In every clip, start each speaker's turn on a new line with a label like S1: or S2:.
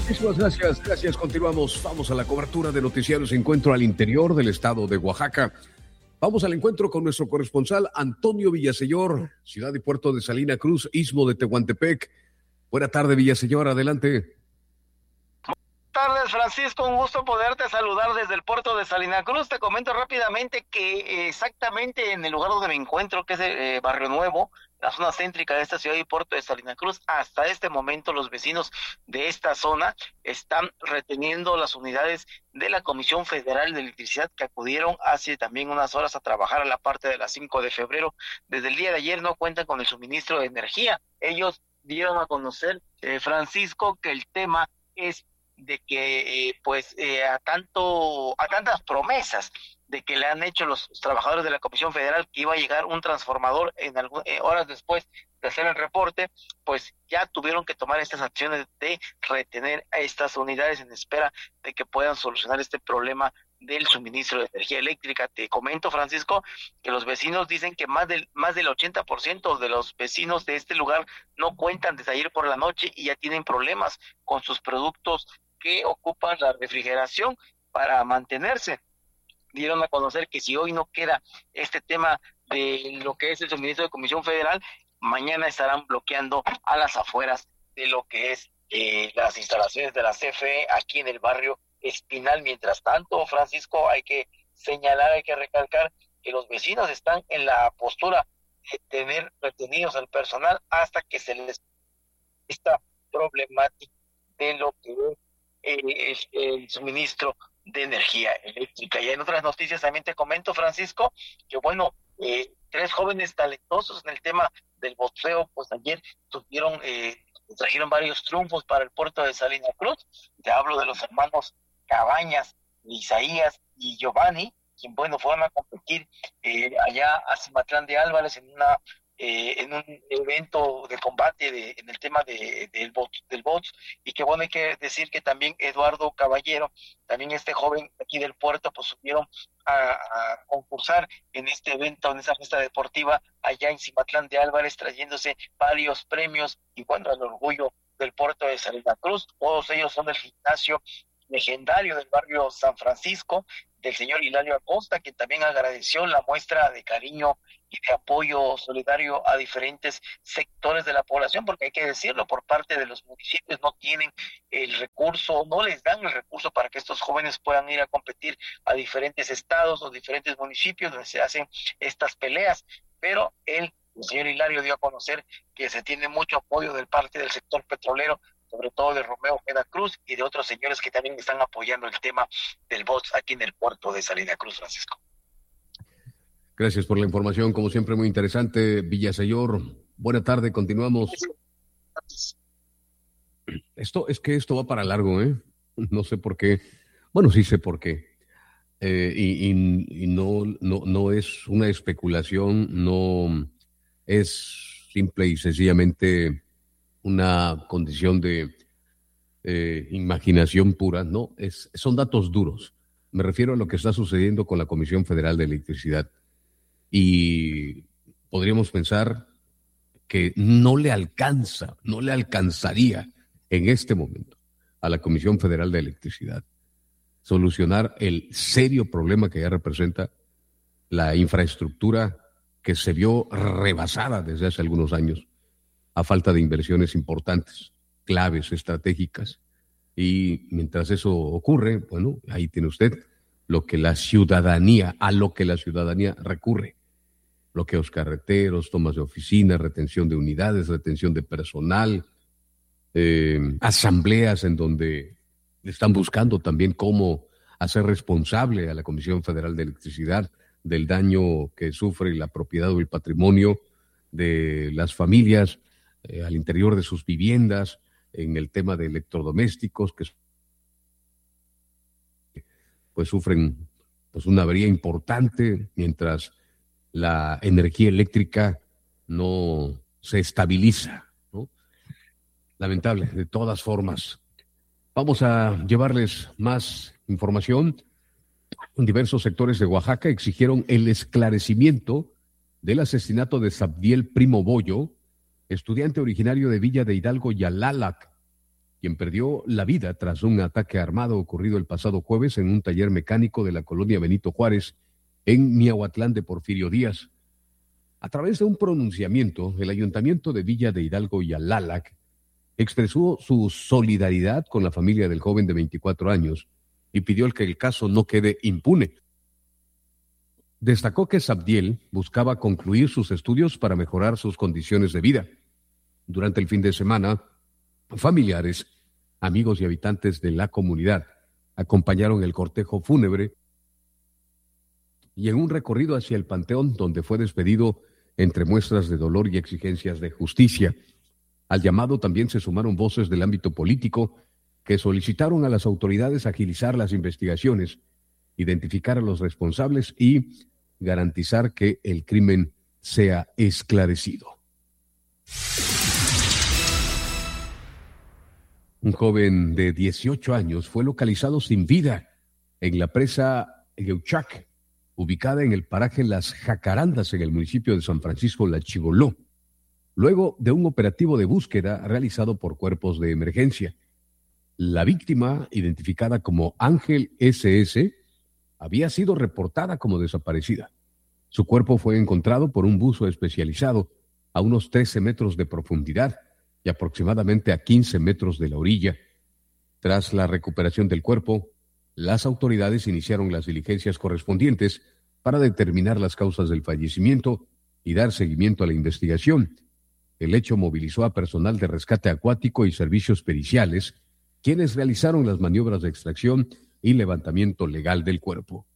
S1: Muchísimas gracias. Continuamos. Vamos a la cobertura de Noticiarios Encuentro al interior del estado de Oaxaca. Vamos al encuentro con nuestro corresponsal Antonio Villaseñor, ciudad y puerto de Salina Cruz, istmo de Tehuantepec. Buena tarde, Villaseñor, adelante.
S2: Buenas tardes, Francisco, un gusto poderte saludar desde el puerto de Salina Cruz. Te comento rápidamente que exactamente en el lugar donde me encuentro, que es Barrio Nuevo, la zona céntrica de esta ciudad y puerto de Salina Cruz, hasta este momento los vecinos de esta zona están reteniendo las unidades de la Comisión Federal de Electricidad que acudieron hace también unas horas a trabajar a la parte de las 5 de febrero. Desde el día de ayer no cuentan con el suministro de energía. Ellos dieron a conocer, Francisco, que el tema es de que a tantas promesas de que le han hecho los trabajadores de la Comisión Federal que iba a llegar un transformador en horas después de hacer el reporte, pues ya tuvieron que tomar estas acciones de retener a estas unidades en espera de que puedan solucionar este problema del suministro de energía eléctrica. Te comento, Francisco, que los vecinos dicen que más del 80% de los vecinos de este lugar no cuentan desde ayer por la noche y ya tienen problemas con sus productos que ocupan la refrigeración para mantenerse. Dieron a conocer que si hoy no queda este tema de lo que es el suministro de Comisión Federal, mañana estarán bloqueando a las afueras de lo que es las instalaciones de la CFE aquí en el barrio Espinal. Mientras tanto, Francisco, hay que señalar, hay que recalcar que los vecinos están en la postura de tener retenidos al personal hasta que se les esta problemática de lo que es el suministro de energía eléctrica. Y en otras noticias también te comento, Francisco, que bueno, 3 jóvenes talentosos en el tema del boxeo, pues ayer trajeron varios triunfos para el puerto de Salina Cruz. Te hablo de los hermanos Cabañas, Isaías y Giovanni, quien bueno fueron a competir allá a Cimatlán de Álvarez en un evento de combate en el tema del box, y que bueno, hay que decir que también Eduardo Caballero, también este joven aquí del puerto, pues subieron a concursar en este evento, en esa fiesta deportiva allá en Cimatlán de Álvarez, trayéndose varios premios y bueno, el orgullo del puerto de Salina Cruz. Todos ellos son del gimnasio legendario del barrio San Francisco, del señor Hilario Acosta, que también agradeció la muestra de cariño y de apoyo solidario a diferentes sectores de la población, porque hay que decirlo, por parte de los municipios no tienen el recurso, no les dan el recurso para que estos jóvenes puedan ir a competir a diferentes estados o diferentes municipios donde se hacen estas peleas, pero el señor Hilario dio a conocer que se tiene mucho apoyo del parte del sector petrolero, sobre todo de Romeo Ojeda Cruz y de otros señores que también están apoyando el tema del box aquí en el puerto de Salina Cruz, Francisco.
S1: Gracias por la información, como siempre muy interesante, Villaseñor. Buena tarde, continuamos. Esto va para largo, ¿eh? No sé por qué. Bueno, sí sé por qué. Y no es una especulación, no es simple y sencillamente una condición de imaginación pura, no, son datos duros. Me refiero a lo que está sucediendo con la Comisión Federal de Electricidad. Y podríamos pensar que no le alcanzaría en este momento a la Comisión Federal de Electricidad solucionar el serio problema que ya representa la infraestructura que se vio rebasada desde hace algunos años a falta de inversiones importantes, claves, estratégicas. Y mientras eso ocurre, bueno, ahí tiene usted a lo que la ciudadanía recurre. Bloqueos carreteros, tomas de oficinas, retención de unidades, retención de personal, asambleas en donde están buscando también cómo hacer responsable a la Comisión Federal de Electricidad del daño que sufre la propiedad o el patrimonio de las familias al interior de sus viviendas, en el tema de electrodomésticos que pues sufren pues una avería importante mientras la energía eléctrica no se estabiliza, ¿no? Lamentable, de todas formas. Vamos a llevarles más información. En diversos sectores de Oaxaca exigieron el esclarecimiento del asesinato de Sabdiel Primo Boyo, estudiante originario de Villa de Hidalgo, Yalalac, quien perdió la vida tras un ataque armado ocurrido el pasado jueves en un taller mecánico de la colonia Benito Juárez, en Miahuatlán de Porfirio Díaz. A través de un pronunciamiento, el Ayuntamiento de Villa de Hidalgo y Alálac expresó su solidaridad con la familia del joven de 24 años y pidió que el caso no quede impune. Destacó que Sabdiel buscaba concluir sus estudios para mejorar sus condiciones de vida. Durante el fin de semana, familiares, amigos y habitantes de la comunidad acompañaron el cortejo fúnebre y en un recorrido hacia el panteón donde fue despedido entre muestras de dolor y exigencias de justicia. Al llamado también se sumaron voces del ámbito político que solicitaron a las autoridades agilizar las investigaciones, identificar a los responsables y garantizar que el crimen sea esclarecido. Un joven de 18 años fue localizado sin vida en la presa Yeuchac, ubicada en el paraje Las Jacarandas, en el municipio de San Francisco La Chigoló, luego de un operativo de búsqueda realizado por cuerpos de emergencia. La víctima, identificada como Ángel S.S., había sido reportada como desaparecida. Su cuerpo fue encontrado por un buzo especializado a unos 13 metros de profundidad y aproximadamente a 15 metros de la orilla. Tras la recuperación del cuerpo, las autoridades iniciaron las diligencias correspondientes para determinar las causas del fallecimiento y dar seguimiento a la investigación. El hecho movilizó a personal de rescate acuático y servicios periciales, quienes realizaron las maniobras de extracción y levantamiento legal del cuerpo.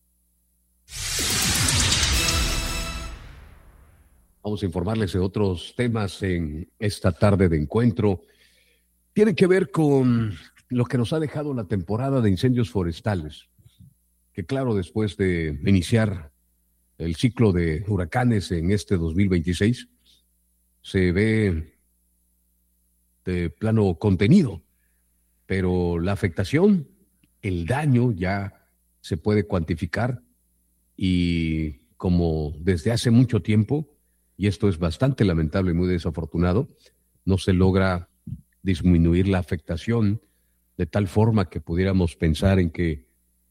S1: Vamos a informarles de otros temas en esta tarde de encuentro. Tiene que ver con lo que nos ha dejado la temporada de incendios forestales, que claro, después de iniciar el ciclo de huracanes en este 2026, se ve de plano contenido, pero la afectación, el daño ya se puede cuantificar y como desde hace mucho tiempo, y esto es bastante lamentable y muy desafortunado, no se logra disminuir la afectación de tal forma que pudiéramos pensar en que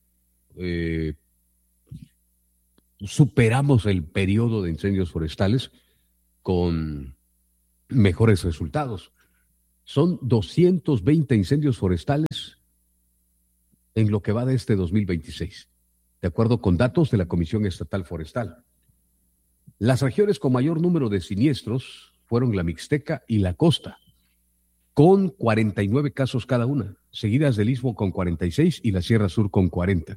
S1: superamos el periodo de incendios forestales con mejores resultados. Son 220 incendios forestales en lo que va de este 2026, de acuerdo con datos de la Comisión Estatal Forestal. Las regiones con mayor número de siniestros fueron la Mixteca y la Costa, con 49 casos cada una, seguidas del Istmo con 46 y la Sierra Sur con 40.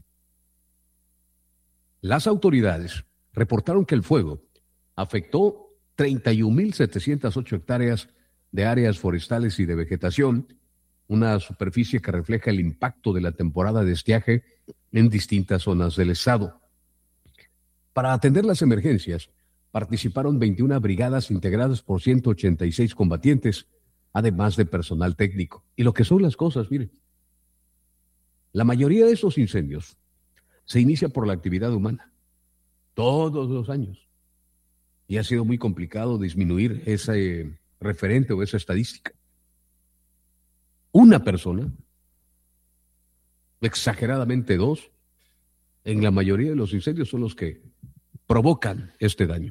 S1: Las autoridades reportaron que el fuego afectó 31.708 hectáreas de áreas forestales y de vegetación, una superficie que refleja el impacto de la temporada de estiaje en distintas zonas del estado. Para atender las emergencias, participaron 21 brigadas integradas por 186 combatientes, además de personal técnico. Y lo que son las cosas, miren, la mayoría de esos incendios se inicia por la actividad humana, todos los años. Y ha sido muy complicado disminuir ese referente o esa estadística. Una persona, exageradamente dos, en la mayoría de los incendios son los que provocan este daño.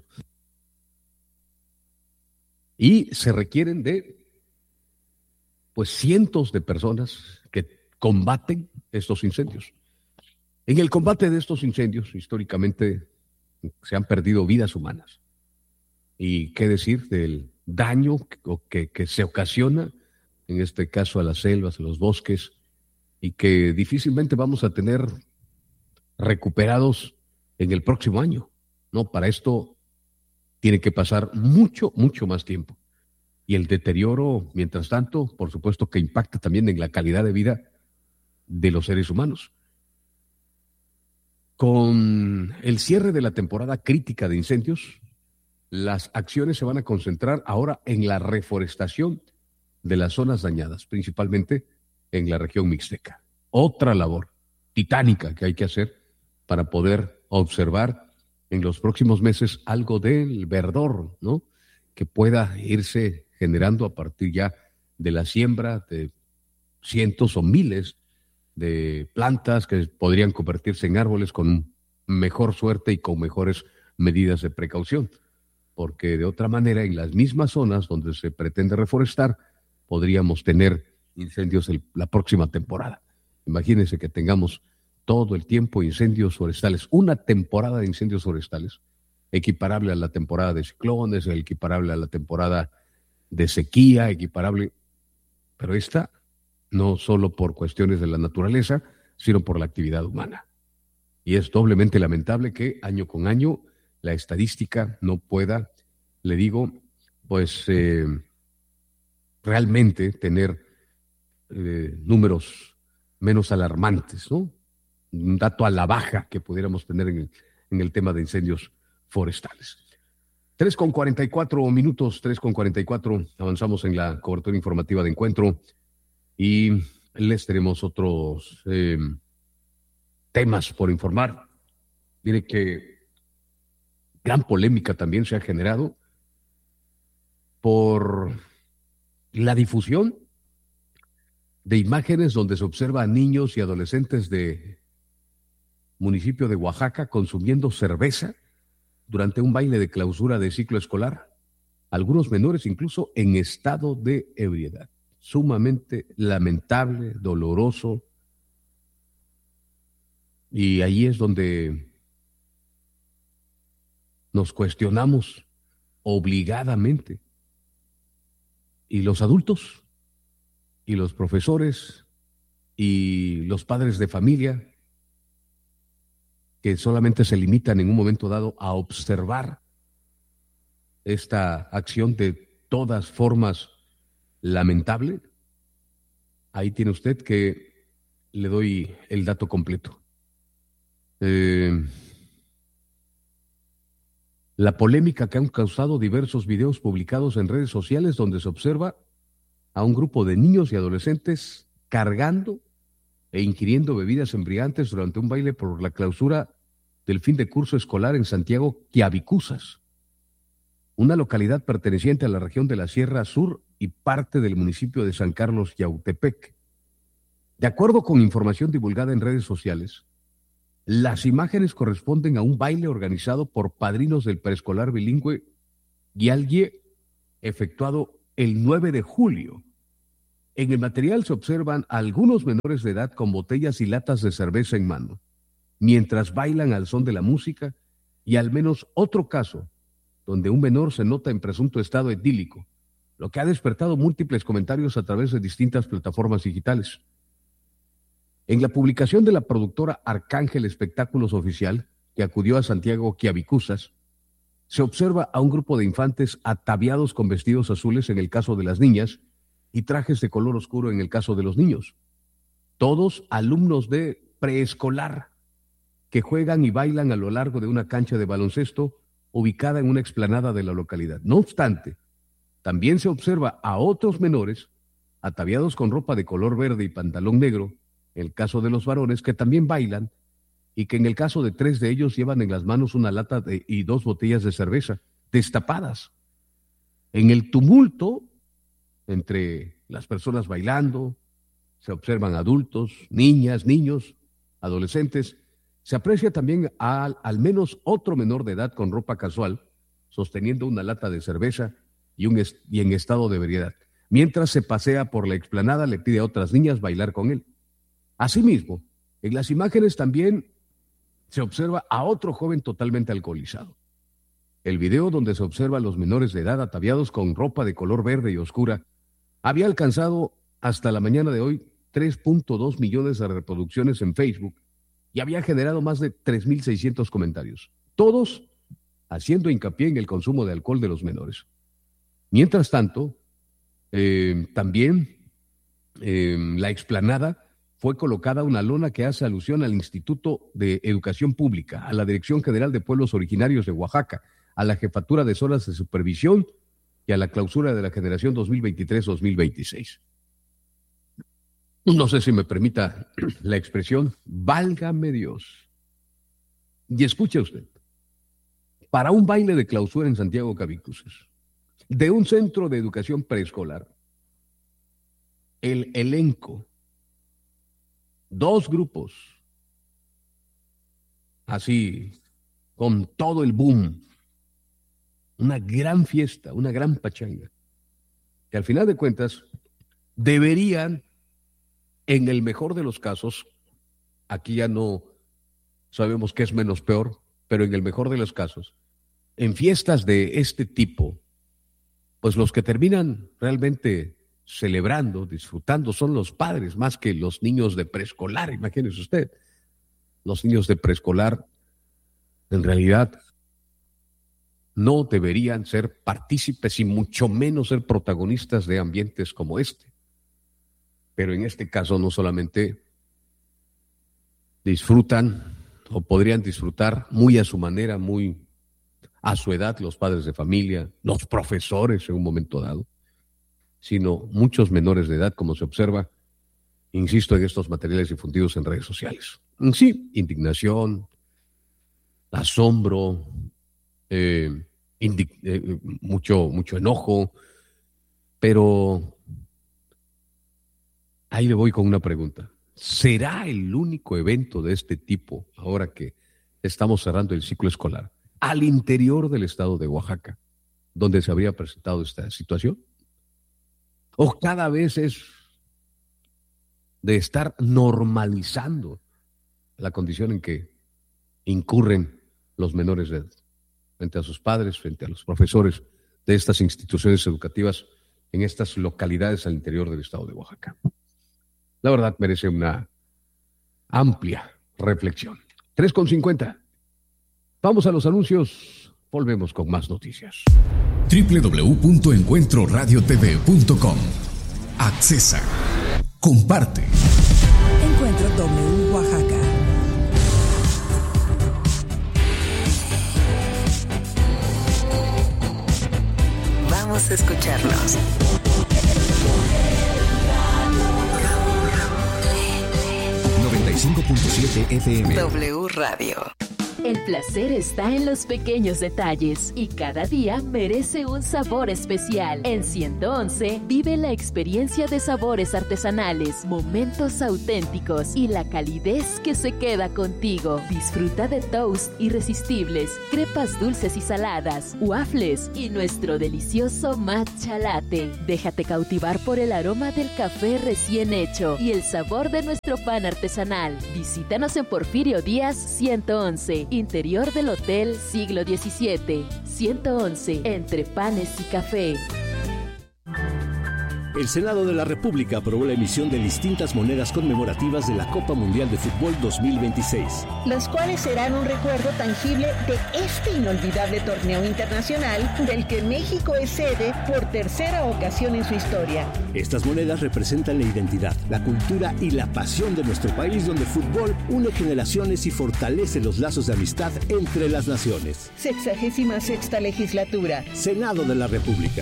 S1: Y se requieren de, pues, cientos de personas que combaten estos incendios. En el combate de estos incendios, históricamente, se han perdido vidas humanas. Y qué decir del daño que se ocasiona, en este caso a las selvas, a los bosques, y que difícilmente vamos a tener recuperados en el próximo año. No, para esto tiene que pasar mucho, mucho más tiempo. Y el deterioro, mientras tanto, por supuesto que impacta también en la calidad de vida de los seres humanos. Con el cierre de la temporada crítica de incendios, las acciones se van a concentrar ahora en la reforestación de las zonas dañadas, principalmente en la región mixteca. Otra labor titánica que hay que hacer para poder observar en los próximos meses algo del verdor, ¿no?, que pueda irse generando a partir ya de la siembra de cientos o miles de plantas que podrían convertirse en árboles con mejor suerte y con mejores medidas de precaución, porque de otra manera en las mismas zonas donde se pretende reforestar podríamos tener incendios la próxima temporada. Imagínense que tengamos todo el tiempo incendios forestales, una temporada de incendios forestales, equiparable a la temporada de ciclones, equiparable a la temporada de sequía, equiparable, pero esta no solo por cuestiones de la naturaleza, sino por la actividad humana. Y es doblemente lamentable que año con año la estadística no pueda, le digo, pues realmente tener números menos alarmantes, ¿no? Un dato a la baja que pudiéramos tener en el tema de incendios forestales. 3:44, 3:44, avanzamos en la cobertura informativa de Encuentro y les tenemos otros temas por informar. Mire que gran polémica también se ha generado por la difusión de imágenes donde se observa a niños y adolescentes de municipio de Oaxaca consumiendo cerveza durante un baile de clausura de ciclo escolar, algunos menores incluso en estado de ebriedad. Sumamente lamentable, doloroso, y ahí es donde nos cuestionamos obligadamente. ¿Y los adultos? ¿Y los profesores? ¿Y los padres de familia? Que solamente se limitan en un momento dado a observar esta acción de todas formas lamentable. Ahí tiene usted que le doy el dato completo. La polémica que han causado diversos videos publicados en redes sociales donde se observa a un grupo de niños y adolescentes cargando e ingiriendo bebidas embriagantes durante un baile por la clausura del fin de curso escolar en Santiago Quiavicuzas, una localidad perteneciente a la región de la Sierra Sur y parte del municipio de San Carlos Yautepec. De acuerdo con información divulgada en redes sociales, las imágenes corresponden a un baile organizado por padrinos del preescolar bilingüe Guialgue, efectuado el 9 de julio. En el material se observan a algunos menores de edad con botellas y latas de cerveza en mano, mientras bailan al son de la música, y al menos otro caso donde un menor se nota en presunto estado etílico, lo que ha despertado múltiples comentarios a través de distintas plataformas digitales. En la publicación de la productora Arcángel Espectáculos Oficial, que acudió a Santiago Quiavicuzas, se observa a un grupo de infantes ataviados con vestidos azules en el caso de las niñas y trajes de color oscuro en el caso de los niños. Todos alumnos de preescolar que juegan y bailan a lo largo de una cancha de baloncesto ubicada en una explanada de la localidad. No obstante, también se observa a otros menores ataviados con ropa de color verde y pantalón negro, en el caso de los varones, que también bailan, y que en el caso de 3 de ellos llevan en las manos una lata y 2 botellas de cerveza destapadas. En el tumulto entre las personas bailando, se observan adultos, niñas, niños, adolescentes. Se aprecia también al menos otro menor de edad con ropa casual, sosteniendo una lata de cerveza y en estado de ebriedad. Mientras se pasea por la explanada, le pide a otras niñas bailar con él. Asimismo, en las imágenes también se observa a otro joven totalmente alcoholizado. El video donde se observa a los menores de edad ataviados con ropa de color verde y oscura había alcanzado hasta la mañana de hoy 3.2 millones de reproducciones en Facebook y había generado más de 3.600 comentarios, todos haciendo hincapié en el consumo de alcohol de los menores. Mientras tanto, también la explanada fue colocada una lona que hace alusión al Instituto de Educación Pública, a la Dirección General de Pueblos Originarios de Oaxaca, a la Jefatura de Zonas de Supervisión y a la clausura de la generación 2023-2026. No sé si me permita la expresión, válgame Dios. Y escuche usted, para un baile de clausura en Santiago Quiavicuzas, de un centro de educación preescolar, el elenco 2 grupos, así, con todo el boom, una gran fiesta, una gran pachanga, que al final de cuentas deberían, en el mejor de los casos, aquí ya no sabemos qué es menos peor, pero en el mejor de los casos, en fiestas de este tipo, pues los que terminan realmente celebrando, disfrutando, son los padres, más que los niños de preescolar. Imagínese usted, los niños de preescolar en realidad no deberían ser partícipes y mucho menos ser protagonistas de ambientes como este. Pero en este caso no solamente disfrutan o podrían disfrutar muy a su manera, muy a su edad, los padres de familia, los profesores en un momento dado, sino muchos menores de edad, como se observa, insisto, en estos materiales difundidos en redes sociales. Sí, indignación, asombro, mucho enojo, pero ahí le voy con una pregunta. ¿Será el único evento de este tipo, ahora que estamos cerrando el ciclo escolar, al interior del estado de Oaxaca, donde se habría presentado esta situación? ¿O cada vez es de estar normalizando la condición en que incurren los menores de edad frente a sus padres, frente a los profesores de estas instituciones educativas en estas localidades al interior del estado de Oaxaca? La verdad merece una amplia reflexión. 3:50. Vamos a los anuncios. Volvemos con más noticias.
S3: www.encuentroradiotv.com. Accesa. Comparte.
S4: Encuentro W Oaxaca.
S5: Vamos a escucharnos.
S3: FM.
S5: W Radio.
S6: El placer está en los pequeños detalles y cada día merece un sabor especial. En 111 vive la experiencia de sabores artesanales, momentos auténticos y la calidez que se queda contigo. Disfruta de toast irresistibles, crepas dulces y saladas, waffles y nuestro delicioso matcha latte. Déjate cautivar por el aroma del café recién hecho y el sabor de nuestro pan artesanal. Visítanos en Porfirio Díaz 111. Interior del Hotel Siglo XVII, 111, entre panes y café.
S7: El Senado de la República aprobó la emisión de distintas monedas conmemorativas de la Copa Mundial de Fútbol 2026.
S8: Las cuales serán un recuerdo tangible de este inolvidable torneo internacional del que México es sede por tercera ocasión en su historia.
S7: Estas monedas representan la identidad, la cultura y la pasión de nuestro país, donde el fútbol une generaciones y fortalece los lazos de amistad entre las naciones.
S8: 66ª legislatura.
S7: Senado de la República.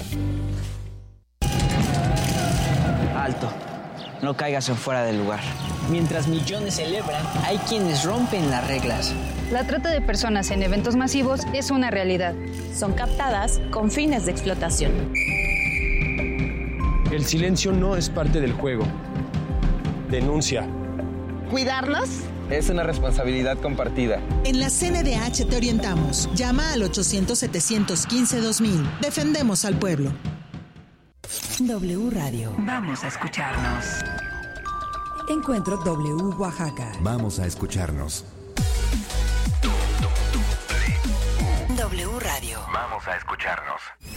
S9: Alto, no caigas en fuera del lugar. Mientras millones celebran, hay quienes rompen las reglas.
S10: La trata de personas en eventos masivos es una realidad.
S11: Son captadas con fines de explotación.
S12: El silencio no es parte del juego. Denuncia.
S13: ¿Cuidarnos?
S14: Es una responsabilidad compartida.
S4: En la CNDH te orientamos. Llama al 800-715-2000. Defendemos al pueblo. W Radio.
S5: Vamos a escucharnos.
S4: Encuentro W Oaxaca.
S3: Vamos a escucharnos.
S5: W Radio.
S14: Vamos a escucharnos.